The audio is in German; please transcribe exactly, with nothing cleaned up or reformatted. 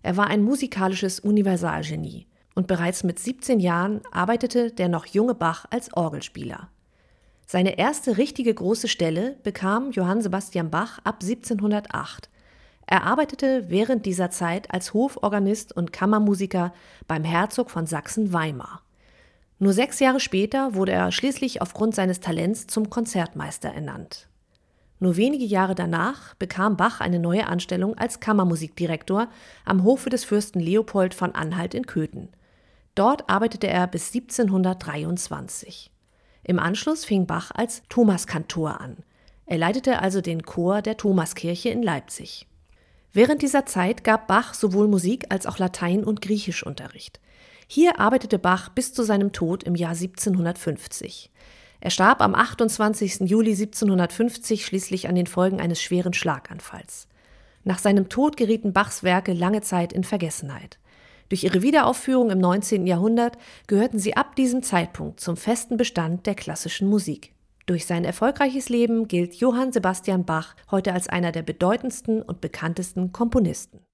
Er war ein musikalisches Universalgenie und bereits mit siebzehn Jahren arbeitete der noch junge Bach als Orgelspieler. Seine erste richtige große Stelle bekam Johann Sebastian Bach ab siebzehnhundertacht. Er arbeitete während dieser Zeit als Hoforganist und Kammermusiker beim Herzog von Sachsen-Weimar. Nur sechs Jahre später wurde er schließlich aufgrund seines Talents zum Konzertmeister ernannt. Nur wenige Jahre danach bekam Bach eine neue Anstellung als Kammermusikdirektor am Hofe des Fürsten Leopold von Anhalt in Köthen. Dort arbeitete er bis siebzehnhundertdreiundzwanzig. Im Anschluss fing Bach als Thomaskantor an. Er leitete also den Chor der Thomaskirche in Leipzig. Während dieser Zeit gab Bach sowohl Musik als auch Latein- und Griechischunterricht. Hier arbeitete Bach bis zu seinem Tod im Jahr siebzehnhundertfünfzig. Er starb am achtundzwanzigsten Juli siebzehnhundertfünfzig schließlich an den Folgen eines schweren Schlaganfalls. Nach seinem Tod gerieten Bachs Werke lange Zeit in Vergessenheit. Durch ihre Wiederaufführung im neunzehnten Jahrhundert gehörten sie ab diesem Zeitpunkt zum festen Bestand der klassischen Musik. Durch sein erfolgreiches Leben gilt Johann Sebastian Bach heute als einer der bedeutendsten und bekanntesten Komponisten.